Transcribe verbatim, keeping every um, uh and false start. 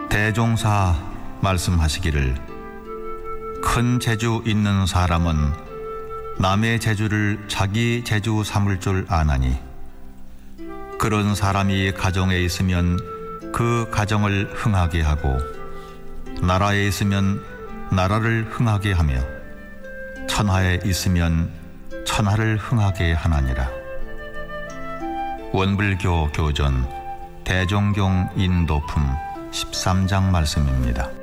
대종사 말씀하시기를 큰 재주 있는 사람은 남의 재주를 자기 재주 삼을 줄 아나니 그런 사람이 가정에 있으면 그 가정을 흥하게 하고 나라에 있으면 나라를 흥하게 하며 천하에 있으면 천하를 흥하게 하나니라. 원불교 교전 대종경 인도품 십삼 장 말씀입니다.